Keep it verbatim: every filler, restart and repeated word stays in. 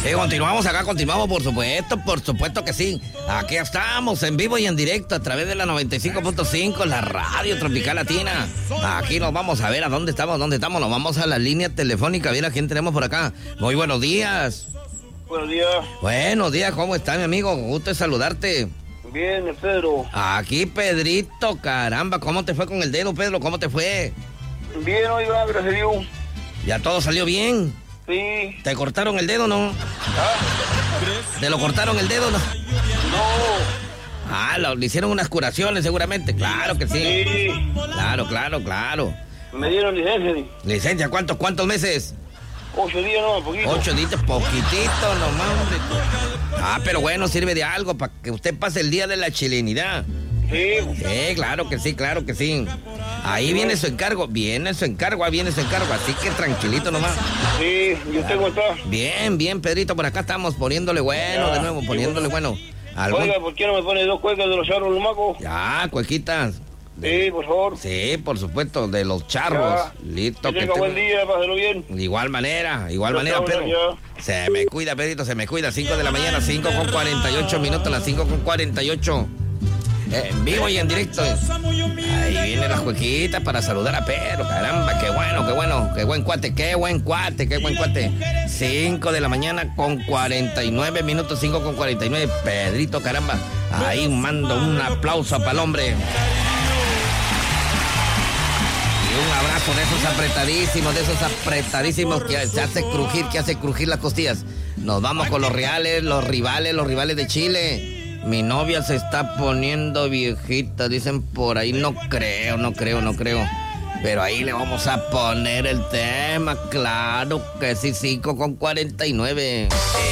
Sí, continuamos acá, continuamos, por supuesto, por supuesto que sí. Aquí estamos, en vivo y en directo, a través de la noventa y cinco punto cinco, la radio tropical latina. Aquí nos vamos a ver a dónde estamos, dónde estamos. Nos vamos a la línea telefónica, a ver a quién tenemos por acá. Muy buenos días. Buenos días. Buenos días, ¿cómo está, mi amigo? Gusto de saludarte. Bien, Pedro. Aquí, Pedrito, caramba, ¿cómo te fue con el dedo, Pedro? ¿Cómo te fue? Bien, oiga, gracias a Dios. ¿Ya todo salió bien? Sí. ¿Te cortaron el dedo, no? ¿Ah? ¿Te lo cortaron el dedo, no? No. Ah, lo, le hicieron unas curaciones seguramente, claro que sí. Sí. Claro, claro, claro. Me dieron licencia. ¿Sí? ¿Licencia? ¿Cuántos, cuántos meses? Ocho días, no, poquito. Ocho días, poquitito nomás. Hombre. Ah, pero bueno, sirve de algo para que usted pase el día de la chilenidad. Sí. Sí, claro que sí, claro que sí. Ahí viene su encargo, viene su encargo, ahí viene su encargo, así que tranquilito nomás. Sí, ¿y usted cómo está? Bien, bien, Pedrito, por acá estamos poniéndole bueno, Ya, de nuevo, poniéndole bueno. ¿Algún? Oiga, ¿por qué no me pone dos cuecas de los charros lumacos? Ya, cuequitas. Sí, por favor. Sí, por supuesto, de los charros. Ya. Listo. Que tenga te- buen día, páselo bien. De igual manera, igual Ya manera, estamos pero ya. se me cuida, Pedrito, se me cuida. cinco de la mañana, cinco con cuarenta y ocho minutos, las cinco con cuarenta y ocho. Eh, en vivo y en directo. Ahí vienen las jueguitas para saludar a Pedro. Caramba, qué bueno, qué bueno, qué buen cuate, qué buen cuate, qué buen cuate. cinco de la mañana con cuarenta y nueve minutos, cinco con cuarenta y nueve. Pedrito, caramba. Ahí mando un aplauso para el hombre. Y un abrazo de esos apretadísimos, de esos apretadísimos que se hace crujir, que hace crujir las costillas. Nos vamos con los reales, los rivales, los rivales de Chile. Mi novia se está poniendo viejita, dicen por ahí. No creo, no creo, no creo. Pero ahí le vamos a poner el tema, claro que sí, cinco con cuarenta y nueve.